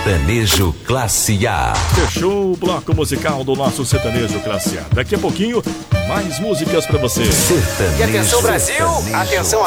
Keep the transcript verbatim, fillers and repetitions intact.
Sertanejo Classe A. Fechou o bloco musical do nosso Sertanejo Classe A. Daqui a pouquinho, mais músicas pra você. Sertanejo. E atenção, Brasil! Sertanejo. Atenção,